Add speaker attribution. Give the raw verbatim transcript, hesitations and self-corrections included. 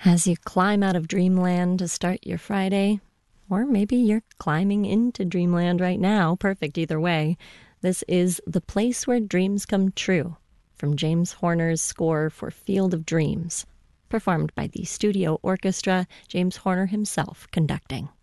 Speaker 1: As you climb out of dreamland to start your Friday, or maybe you're climbing into dreamland right now, perfect either way, this is The Place Where Dreams Come True from James Horner's score for Field of Dreams, performed by the studio orchestra, James Horner himself conducting.